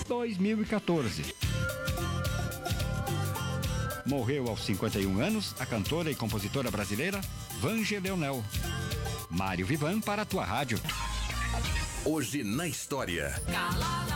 2014. Morreu aos 51 anos a cantora e compositora brasileira Vange Leonel. Mário Vivan para a tua rádio. Hoje na história.